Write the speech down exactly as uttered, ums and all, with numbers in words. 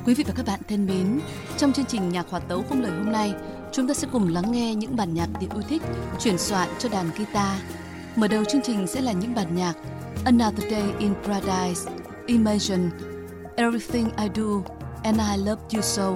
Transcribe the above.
Quý vị và các bạn thân mến, trong chương trình nhạc hòa tấu không lời hôm nay, chúng ta sẽ cùng lắng nghe những bản nhạc Điệp yêu thích chuyển soạn cho đàn guitar. Mở đầu chương trình sẽ là những bản nhạc Another Day in Paradise, Imagine, Everything I Do, and I Love You So.